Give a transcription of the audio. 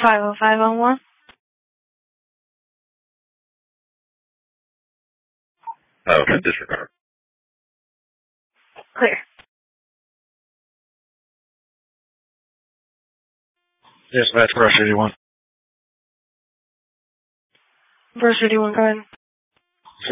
50501. Oh, okay, disregard. Clear. Dispatch, brush 81. Brush 81, go ahead.